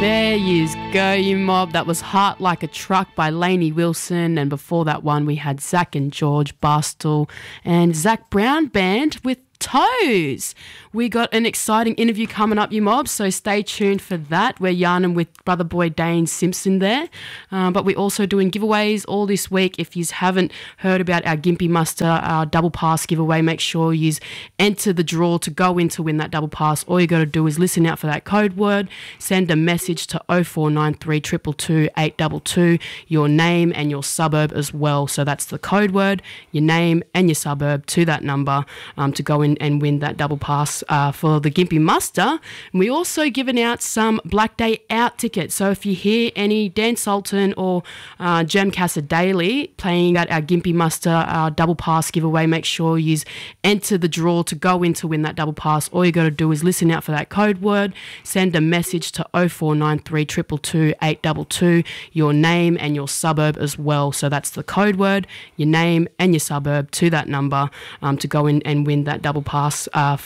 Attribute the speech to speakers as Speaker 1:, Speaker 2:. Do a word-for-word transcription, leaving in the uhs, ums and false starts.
Speaker 1: There you go, you mob. That was Heart Like a Truck by Lainey Wilson. And before that one, we had Zach and George Barstool and Zach Brown Band with Toes. We got an exciting interview coming up, you mob, so stay tuned for that. We're yarning with brother boy Dane Simpson there. Uh, but we're also doing giveaways all this week. If you haven't heard about our Gympie Muster, our double pass giveaway, make sure you enter the draw to go in to win that double pass. All you got to do is listen out for that code word, send a message to oh four nine three, two two two, eight two two, your name and your suburb as well. So that's the code word, your name and your suburb to that number um, to go in and win that double pass uh, for the Gympie Muster. And we also given out some Black Day Out tickets. So if you hear any Dan Sultan or uh, Jem Casa Daily playing at our Gympie Muster uh, double pass giveaway, make sure you enter the draw to go in to win that double pass. All you got to do is listen out for that code word, send a message to oh four nine three, two two two, eight two two, your name and your suburb as well. So that's the code word, your name and your suburb to that number um, to go in and win that double pass uh,